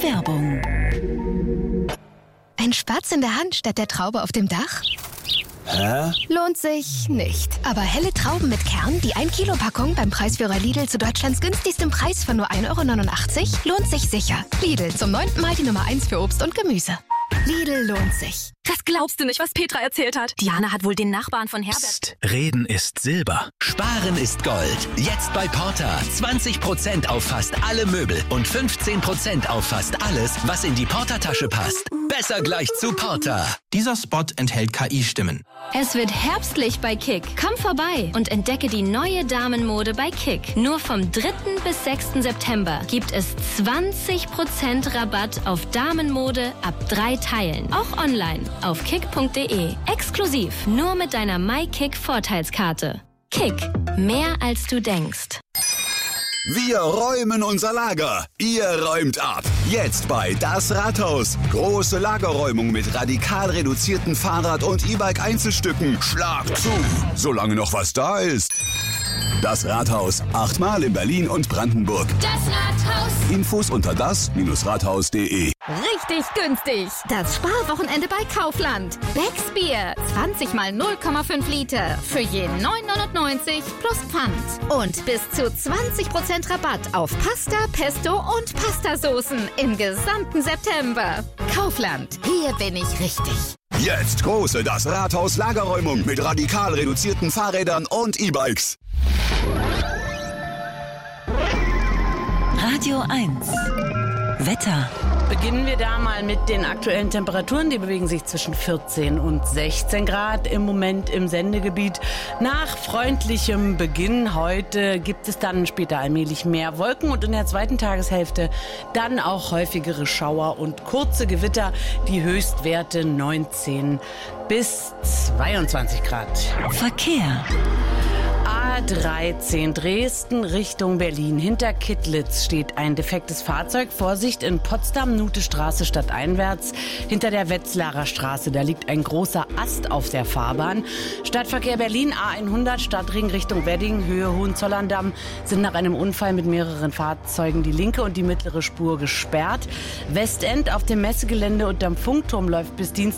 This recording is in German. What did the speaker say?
Werbung. Ein Spatz in der Hand statt der Traube auf dem Dach? Hä? Lohnt sich nicht. Aber helle Trauben mit Kern, die 1 Kilo Packung beim Preisführer Lidl zu Deutschlands günstigstem Preis von nur 1,89 € lohnt sich sicher. Lidl, zum 9. Mal die Nummer 1 für Obst und Gemüse. Lidl lohnt sich. Das glaubst du nicht, was Petra erzählt hat. Diana hat wohl den Nachbarn von Herbert... Psst, Reden ist Silber. Sparen ist Gold. Jetzt bei Porta. 20% auf fast alle Möbel und 15% auf fast alles, was in die Porta-Tasche passt. Besser gleich zu Porta. Dieser Spot enthält KI-Stimmen. Es wird herbstlich bei Kick. Komm vorbei und entdecke die neue Damenmode bei Kick. Nur vom 3. bis 6. September gibt es 20% Rabatt auf Damenmode ab 3 Teilen. Auch online auf kick.de. Exklusiv nur mit deiner MyKick-Vorteilskarte. Kick. Mehr als du denkst. Wir räumen unser Lager. Ihr räumt ab. Jetzt bei Das Rathaus. Große Lagerräumung mit radikal reduzierten Fahrrad- und E-Bike-Einzelstücken. Schlag zu, solange noch was da ist. Das Rathaus. 8-mal in Berlin und Brandenburg. Das Rathaus. Infos unter das-rathaus.de. Richtig günstig. Das Sparwochenende bei Kaufland. Becks Bier. 20 mal 0,5 Liter. Für jeden 9,99 plus Pfand. Und bis zu 20% Rabatt auf Pasta, Pesto und Pastasoßen im gesamten September. Kaufland. Hier bin ich richtig. Jetzt große Das Rathaus Lagerräumung mit radikal reduzierten Fahrrädern und E-Bikes. Radio 1. Wetter. Beginnen wir da mal mit den aktuellen Temperaturen. Die bewegen sich zwischen 14 und 16 Grad im Moment im Sendegebiet. Nach freundlichem Beginn heute gibt es dann später allmählich mehr Wolken und in der zweiten Tageshälfte dann auch häufigere Schauer und kurze Gewitter. Die Höchstwerte 19 bis 22 Grad. Verkehr. A13 Dresden Richtung Berlin. Hinter Kittlitz steht ein defektes Fahrzeug. Vorsicht in Potsdam, Nutestraße stadteinwärts. Hinter der Wetzlarer Straße, da liegt ein großer Ast auf der Fahrbahn. Stadtverkehr Berlin, A100 Stadtring Richtung Wedding, Höhe Hohenzollern-Damm, sind nach einem Unfall mit mehreren Fahrzeugen die linke und die mittlere Spur gesperrt. Westend auf dem Messegelände unterm Funkturm läuft bis Dienstag